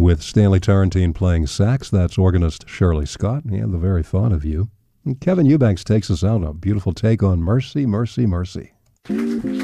With Stanley Tarantine playing sax, that's organist Shirley Scott, and the very thought of you. And Kevin Eubanks takes us out, a beautiful take on Mercy, Mercy, Mercy.